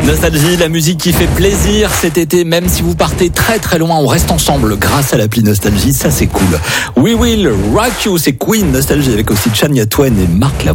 Nostalgie, la musique qui fait plaisir cet été, même si vous partez très très loin, on reste ensemble grâce à l'appli Nostalgie, ça c'est cool. We Will Rock You, c'est Queen Nostalgie avec aussi Shania Twain et Marc Lavoine.